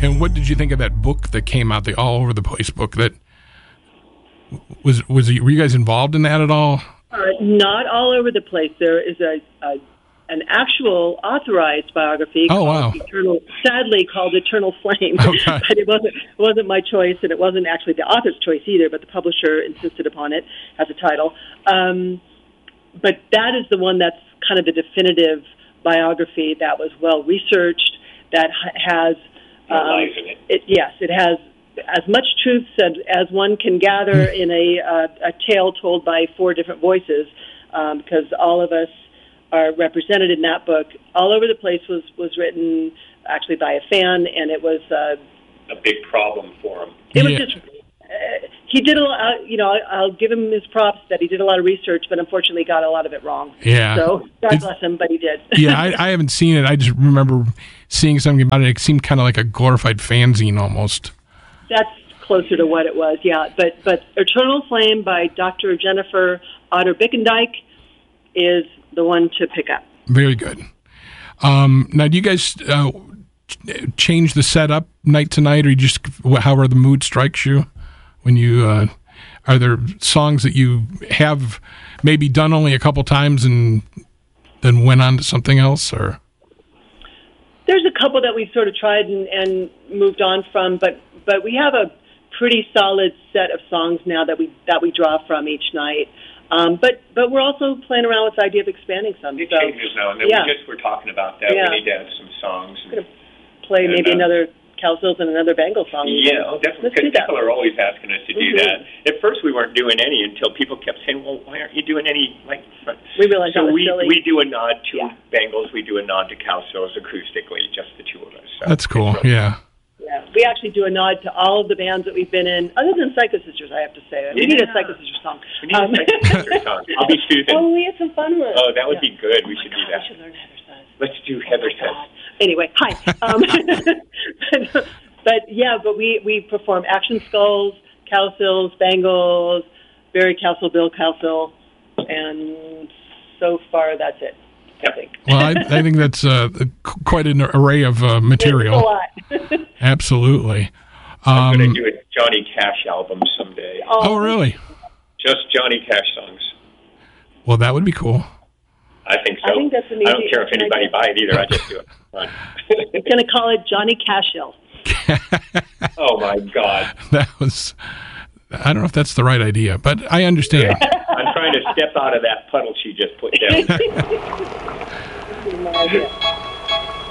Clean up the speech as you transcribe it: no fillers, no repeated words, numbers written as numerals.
And what did you think of that book that came out, the All Over the Place book? That were you guys involved in that at all? Not all over the place. There is an actual authorized biography sadly called Eternal Flame. Okay. But it wasn't my choice, and it wasn't actually the author's choice either, but the publisher insisted upon it as a title. But that is the one that's kind of the definitive biography that was well researched, that has life in it. Yes, it has as much truth as one can gather in a tale told by 4 different voices, because all of us are represented in that book. All Over the Place was written actually by a fan, and it was a big problem for him. It was just he did a lot. I'll give him his props that he did a lot of research, but unfortunately got a lot of it wrong. Yeah. So God bless him, but he did. Yeah, I haven't seen it. I just remember seeing something about it. It seemed kind of like a glorified fanzine almost. That's closer to what it was, yeah. But Eternal Flame by Dr. Jennifer Otter Bickendike is the one to pick up. Very good. Now, do you guys change the setup night to night, or you just however the mood strikes you? When you are there songs that you have maybe done only a couple times and then went on to something else, or? There's a couple that we've sort of tried and moved on from, but we have a pretty solid set of songs now that we draw from each night. But we're also playing around with the idea of expanding some. It changes now, and then we just were talking about that. Yeah. We need to have some songs. We're going to play maybe another Cowsills and another Bengal song. Yeah, definitely, because people are always asking us to do that. At first, we weren't doing any until people kept saying, well, why aren't you doing any? We realized so that was silly. We do a nod to Bengals, we do a nod to Cowsills acoustically, just the 2 of us. So that's cool, yeah. Yeah, we actually do a nod to all of the bands that we've been in, other than Psycho Sisters, I have to say. We need a Psycho Sisters song. We need a Psycho Sisters song. I'll be Susan. Oh, we had some fun with it. Oh, that would be good. We should do that. We should learn Heather Says. Let's do Heather Says. Anyway, hi. But we perform Action Skulls, Cowsills, Bengals, Barry Cowsill, Bill Cowsill, and so far that's it. I think. Well, I think that's quite an array of material. It's a lot. I'm Absolutely. going to do a Johnny Cash album someday. Oh, really? Just Johnny Cash songs. Well, that would be cool. I think so. I think that's amazing. I don't care if anybody buys it either. I just do it. Fine. We're going to call it Johnny Cashill. Oh, my God. That was... I don't know if that's the right idea, but I understand. I'm trying to step out of that puddle she just put down.